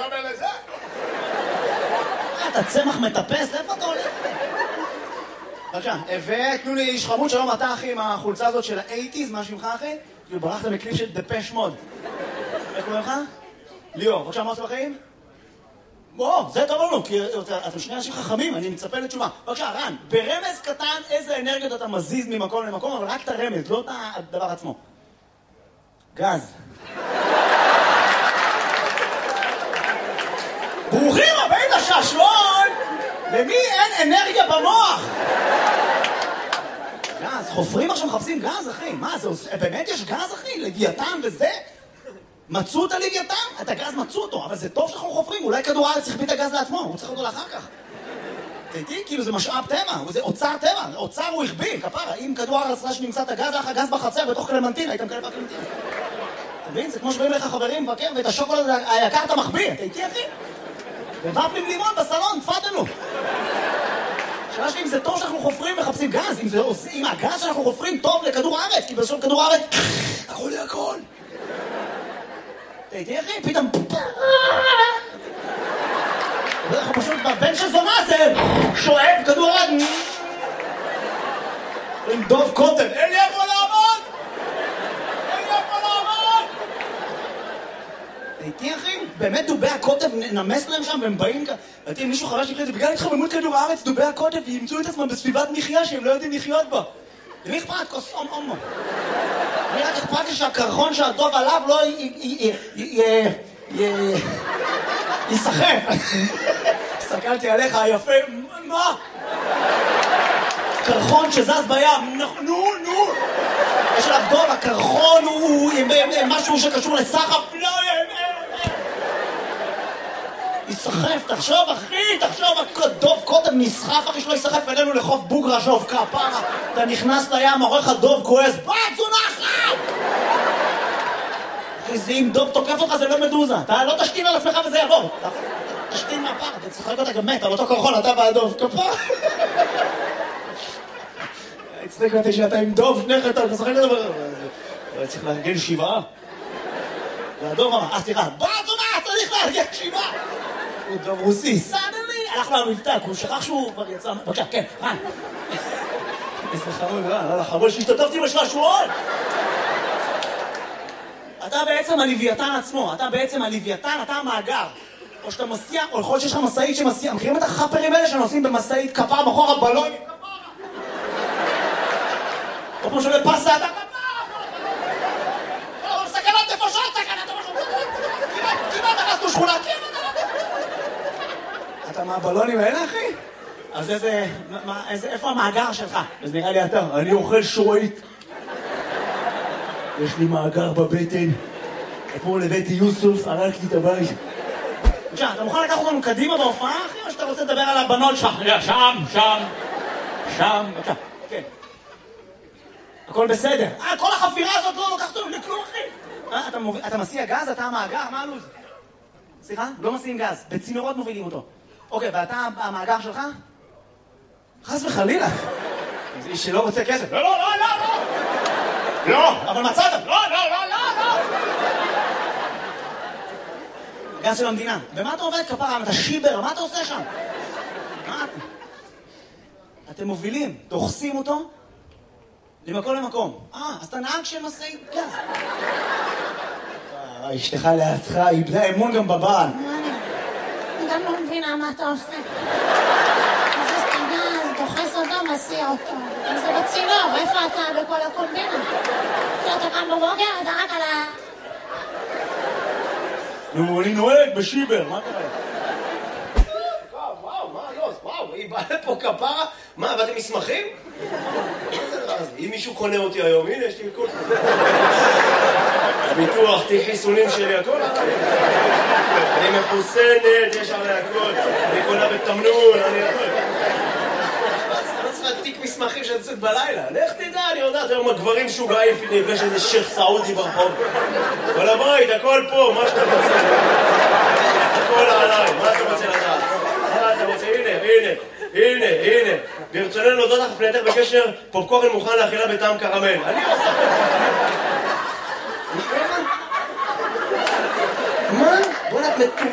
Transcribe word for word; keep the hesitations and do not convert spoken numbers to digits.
שווה לזה. אתה צמח מטפס, איפה אתה הולך? בבקשה, ותנו לי איש חמוד, שלום, אתה אחי עם החולצה הזאת של ה-שמונים, מה שמך אחי? כאילו ברחת מקליפ של דפש מוד. איך קוראים לך? ליאור, בבקשה, מה עושה בחיים? בוא, זה טוב לנו, כי אתם שני אנשים חכמים, אני מצפה לתשובה. בבקשה, רן, ברמז קטן איזה אנרגיות אתה מזיז ממקום למקום, אבל רק את הרמז, לא את הדבר עצמו. גז. ברוכים הבאים לשעשועון! למי אין אנרגיה במוח? גז, חופרים עכשיו מחפשים גז, אחי. מה, זה עושה... באמת יש גז, אחי? לוויתן וזה? מצאו את הלוויתן? את הגז מצאו אותו, אבל זה טוב שאנחנו חופרים. אולי כדור הארץ צריך את הגז לעצמו, הוא צריך אותו לאחר כך. תראי, כאילו זה משאב טבע, זה אוצר טבע, אוצר הוא הכביל, כפרה. אם כדור הארץ ראה שנמצא את הגז, לך הגז בחצר בתוך קלמנטין, היית מקבל בקלמנטין. אתה מבין? זה כמו שבאים לך חברים מבקר, ואת השוקולד היקר אתה מחביא. תראי, אחי? ובפלים לימון בסלון, תפדלו. שאלה שלי, אם זה טוב שאנחנו חופרים מחפשים גז, אם, זה, אם הגז שאנחנו חופרים טוב לכדור הארץ, כי בסוף כדור הארץ, הכל יהיה הכל. תראי, אחי, פתאום... אנחנו פשוט בבן של זונה זה שואב כדור הארץ. עם דוב קוטן, אין לי איפה לעמוד! אין לי איפה לעמוד! תראי, אחי, באמת דובי הקוטב נמס להם שם והם באים כאן. ואתם, מישהו חרש יקרה את זה, בגלל התחממות כדור הארץ, דובי הקוטב ימצאו את עצמם בסביבת מחיה שהם לא יודעים לחיות בה. למי אכפת? כוס אום אומו. אני רק אכפת לי שהקרחון שהדוב עליו לא יסחף. הסתכלתי עליך, היפה, מה? קרחון שזז בים, נו, נו. יש עליו דוב, הקרחון הוא משהו שקשור לסחף, לא, יסחף, תחשוב אחי, תחשוב, דוב קוטם נסחף אחי שלא יסחף אלינו לחוף בוגרה שוב כפרה. אתה נכנס לים, עורך הדוב כועס, בת זונחת! אחי, זה אם דוב תוקף אותך זה לא מדוזה, אתה לא תשתין על עצמך וזה יעבור. תשתין מהפר, אתה צחק אותה גם מת, על אותו קרחון, אתה והדוב, כפרה. הצחיק אותי שאתה עם דוב, שניך אתה משחק את זה, אבל צריך לארגן שבעה. והדוב אמר, אה סליחה, בת זונחת, צריך לארגן שבעה! הוא דוב רוסי, סדלי! הלכנו למבטא, הוא שכח שהוא כבר יצא... בבקשה, כן, רן. איזה חמוד, רן, לא לחמוד שהשתתפתי בשעשועון! אתה בעצם הלוויתן עצמו, אתה בעצם הלוויתן, אתה המאגר. או שאתה מסיע, או יכול להיות שיש לך מסעית שמסיע. מכירים את החפרים האלה שנוסעים במסעית כפרה מאחור הבלון? או כמו שעולה פסה, אתה כפרה! אבל סכנת נפשות, סכנת נפשות! כמעט נכנסנו שכונה, כמעט! אתה מהבלונים האלה, אחי? אז איזה... איפה המאגר שלך? אז נראה לי אתה. אני אוכל שורית. יש לי מאגר בבטן. אתמול הבאתי יוסוף, הרגתי את הבית. בבקשה, אתה מוכן לקחת אותנו קדימה בהופעה, אחי? או שאתה רוצה לדבר על הבנות שלך? שם, שם, שם. בבקשה, כן. הכל בסדר. אה, כל החפירה הזאת לא לוקחת אותנו לכלום, אחי. אתה מסיע גז? אתה המאגר? מה הלו"ז? סליחה? לא מסיעים גז. בצינורות מובילים אותו. אוקיי, ואתה המאגר שלך? חס וחלילה. זה איש שלא רוצה כסף. לא, לא, לא, לא, לא. לא, אבל מצאת. לא, לא, לא, לא, לא. גז של המדינה. ומה אתה עובד כפרה? אתה שיבר, מה אתה עושה שם? מה אתה? אתם מובילים, דוחסים אותו למקום למקום. אה, אז אתה נהג של משאית גז. אשתך לידך, איבדה אמון גם בבעל. אני גם לא מבינה מה אתה עושה. מזיז את הגז, דוחס אותו, מסיע אותו. אם זה בצינור, איפה אתה בכל הקומבינה? כשאתה קם בבוקר, אתה רק על ה... נו, אני נוהג בשיבר, מה קרה? וואו, וואו, מה לא? וואו, היא באה לפה כפרה? מה, באתם מסמכים? אם מישהו קונה אותי היום, הנה, יש לי מכל... ביטוח, תיק חיסונים שלי, הכל. אני מחוסנת, יש עלי הכל. אני קונה בתמנון, אני הכל. אני צריכה תיק מסמכים שאני יוצאת בלילה. לך תדע, אני יודעת, היום הגברים שוגעים, נפגש איזה שייך סעודי ברחוב. כל הבית, הכל פה, מה שאתה רוצה. הכל עליי, מה אתה רוצה לדעת? מה אתה רוצה? הנה, הנה, הנה, הנה. ברצוננו להודות לך פנייתך בקשר, פופקורן מוכן לאכילה בטעם קרמל. אני עושה... מה? בוא נתמתו.